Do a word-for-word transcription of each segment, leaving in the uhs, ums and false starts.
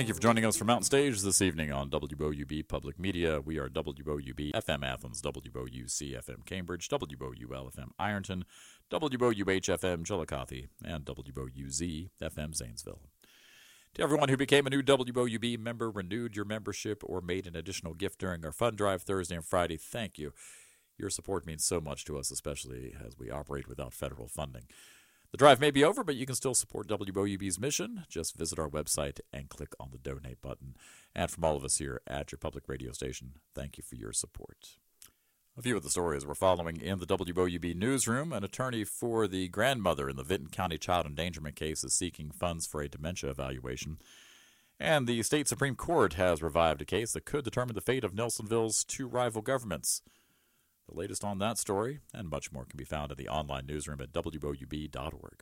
Thank you for joining us for Mountain Stage this evening on W O U B Public Media. We are W O U B F M Athens, W O U C F M Cambridge, W O U L F M Ironton, W O U H F M Chillicothe, and W O U Z F M Zanesville. To everyone who became a new W O U B member, renewed your membership, or made an additional gift during our fund drive Thursday and Friday, thank you. Your support means so much to us, especially as we operate without federal funding. The drive may be over, but you can still support W O U B's mission. Just visit our website and click on the donate button. And from all of us here at your public radio station, thank you for your support. A few of the stories we're following in the W O U B newsroom. An attorney for the grandmother in the Vinton County child endangerment case is seeking funds for a dementia evaluation. And the state Supreme Court has revived a case that could determine the fate of Nelsonville's two rival governments. The latest on that story and much more can be found in the online newsroom at W O U B dot org.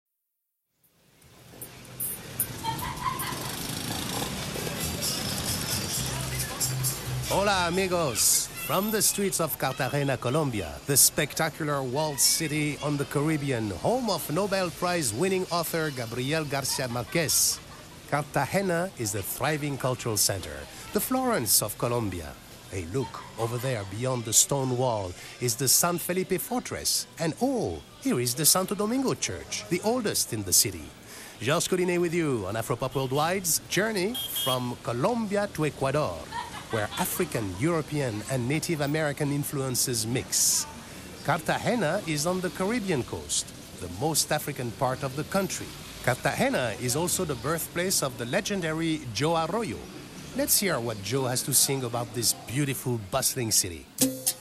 Hola, amigos. From the streets of Cartagena, Colombia, the spectacular walled city on the Caribbean, home of Nobel Prize-winning author Gabriel Garcia Marquez, Cartagena is the thriving cultural center, the Florence of Colombia. Hey, look, over there beyond the stone wall is the San Felipe Fortress. And oh, here is the Santo Domingo Church, the oldest in the city. Georges Collinet with you on Afropop Worldwide's journey from Colombia to Ecuador, where African, European, and Native American influences mix. Cartagena is on the Caribbean coast, the most African part of the country. Cartagena is also the birthplace of the legendary Joe Arroyo. Let's hear what Joe has to sing about this beautiful, bustling city.